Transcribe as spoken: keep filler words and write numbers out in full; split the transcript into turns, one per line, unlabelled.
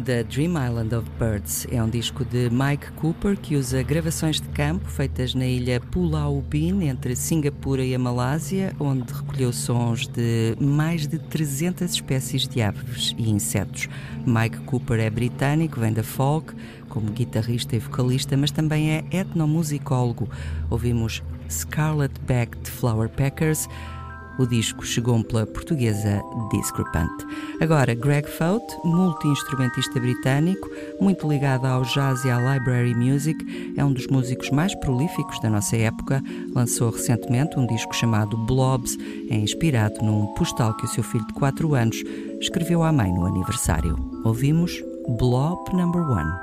The Dream Island of Birds é um disco de Mike Cooper que usa gravações de campo feitas na ilha Pulau Ubin, entre Singapura e a Malásia, onde recolheu sons de mais de trezentas espécies de aves e insetos. Mike Cooper é britânico, vem da folk, como guitarrista e vocalista, mas também é etnomusicólogo. Ouvimos Scarlet-Backed Flowerpeckers. O disco chegou pela portuguesa Discrepant. Agora, Greg Foat, multi-instrumentista britânico, muito ligado ao jazz e à library music, é um dos músicos mais prolíficos da nossa época. Lançou recentemente um disco chamado Blobs, é inspirado num postal que o seu filho de quatro anos escreveu à mãe no aniversário. Ouvimos Blob Number One.